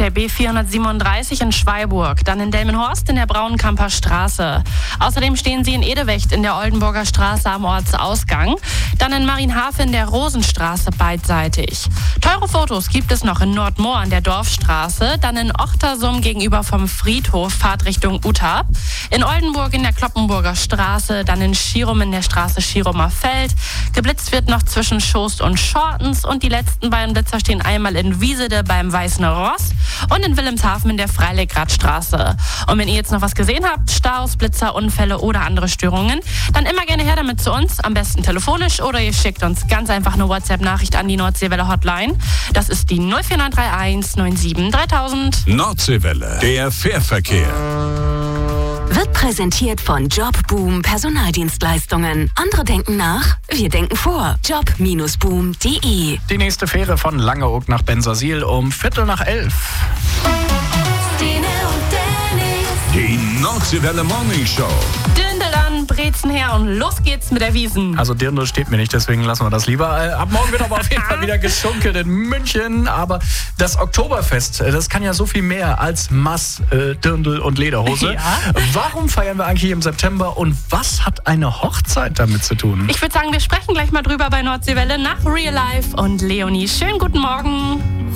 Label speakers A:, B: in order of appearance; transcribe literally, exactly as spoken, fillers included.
A: der B vierhundertsiebenunddreißig in Schweiburg, dann in Delmenhorst in der Braunkamper Straße. Außerdem stehen sie in Edewecht in der Oldenburger Straße am Ortsausgang, dann in Marienhafen in der Rosenstraße beidseitig. Teure Fotos gibt es noch in Nordmoor an der Dorfstraße, dann in Ochtersum gegenüber vom Friedhof, Fahrt Richtung Uta, in Oldenburg in der Kloppenburger Straße, dann in Schirum in der Straße Schirumer Feld. Geblitzt wird noch zwischen Schost und Schortens und die letzten beiden Blitzer stehen einmal in Wiesede beim Weißen Ross und in Wilhelmshaven in der Freilegradstraße. Und wenn ihr jetzt noch was gesehen habt, Staus, Blitzer, Unfälle oder andere Störungen, dann immer gerne her damit zu uns, am besten telefonisch oder ihr schickt uns ganz einfach eine WhatsApp-Nachricht an die Nordseewelle Hotline. Das ist die null vier neun drei eins neun sieben dreitausend.
B: Nordseewelle, der Fährverkehr.
C: Wird präsentiert von Jobboom Personaldienstleistungen. Andere denken nach, wir denken vor. job Bindestrich boom Punkt de.
D: Die nächste Fähre von Langeoog nach Bensersiel um Viertel nach elf.
B: Die Nordseewelle Morning Show.
A: Dündelan, Brezen her und los geht's mit der Wiesen.
D: Also Dirndl steht mir nicht, deswegen lassen wir das lieber. Äh, ab morgen wird aber auf jeden Fall wieder geschunkelt in München. Aber das Oktoberfest, äh, das kann ja so viel mehr als Mass, äh, Dirndl und Lederhose.
A: Ja.
D: Warum feiern wir eigentlich im September und was hat eine Hochzeit damit zu tun?
A: Ich würde sagen, wir sprechen gleich mal drüber bei Nordseewelle nach Real Life und Leonie. Schönen guten Morgen.